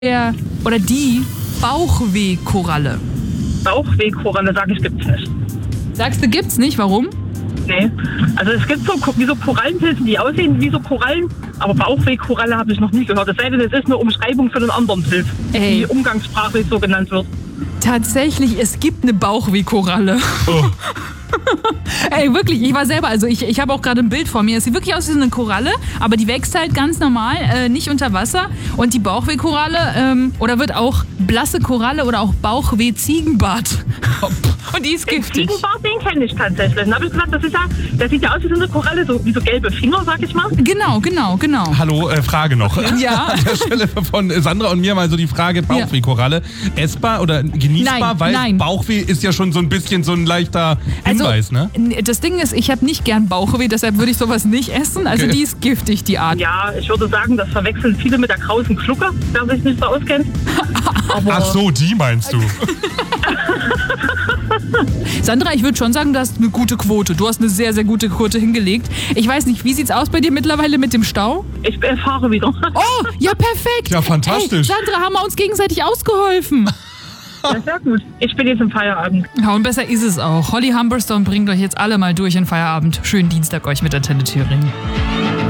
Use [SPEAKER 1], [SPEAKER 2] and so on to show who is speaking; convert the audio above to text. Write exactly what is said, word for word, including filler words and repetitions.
[SPEAKER 1] der oder die Bauchwehkoralle?
[SPEAKER 2] Bauchwehkoralle, sag ich, gibt's nicht.
[SPEAKER 1] Sagst du, gibt's nicht? Warum?
[SPEAKER 2] Nee. Also es gibt so wie so Korallenpilze, die aussehen wie so Korallen, aber Bauchwehkoralle habe ich noch nie gehört. Es sei denn, es ist eine Umschreibung für einen anderen Pilz,
[SPEAKER 1] Ey.
[SPEAKER 2] die umgangssprachlich so genannt wird.
[SPEAKER 1] Tatsächlich, es gibt eine Bauchwehkoralle.
[SPEAKER 3] Oh.
[SPEAKER 1] Ey, wirklich, ich war selber, also ich, ich habe auch gerade ein Bild vor mir. Es sieht wirklich aus wie so eine Koralle, aber die wächst halt ganz normal, äh, nicht unter Wasser. Und die Bauchwehkoralle, ähm, oder wird auch blasse Koralle oder auch Bauchweh-Ziegenbart. Und die ist
[SPEAKER 2] Den
[SPEAKER 1] giftig.
[SPEAKER 2] Ziegenbart, den kenne ich tatsächlich. Dann habe ich gesagt, das ist ja, der sieht ja aus wie so eine Koralle, so, wie so gelbe Finger, sag ich mal.
[SPEAKER 1] Genau, genau, genau.
[SPEAKER 3] Hallo, äh, Frage noch.
[SPEAKER 1] Ja.
[SPEAKER 3] An der Stelle von Sandra und mir mal so die Frage, Bauchwehkoralle. Essbar oder genießbar?
[SPEAKER 1] Nein,
[SPEAKER 3] weil
[SPEAKER 1] nein.
[SPEAKER 3] Bauchweh ist ja schon so ein bisschen so ein leichter Hinweis,
[SPEAKER 1] also,
[SPEAKER 3] ne?
[SPEAKER 1] Das Ding ist, ich habe nicht gern Bauchweh, deshalb würde ich sowas nicht essen. Also
[SPEAKER 3] Okay.
[SPEAKER 1] die ist giftig, die Art.
[SPEAKER 2] Ja, ich würde sagen, das verwechseln viele mit der krausen Glucke, wer sich nicht so auskennt. Aber
[SPEAKER 3] Ach so, die meinst du.
[SPEAKER 1] Sandra, ich würde schon sagen, du hast eine gute Quote. Du hast eine sehr, sehr gute Quote hingelegt. Ich weiß nicht, wie sieht's aus bei dir mittlerweile mit dem Stau?
[SPEAKER 2] ich äh, fahre wieder.
[SPEAKER 1] Oh, ja, perfekt.
[SPEAKER 3] Ja, fantastisch.
[SPEAKER 1] Ey, Sandra, haben wir uns gegenseitig ausgeholfen.
[SPEAKER 2] Ja, sehr gut. Ich bin jetzt im Feierabend.
[SPEAKER 1] Ja, und besser ist es auch. Holly Humberstone bringt euch jetzt alle mal durch in Feierabend. Schönen Dienstag euch mit Antenne Thüringen.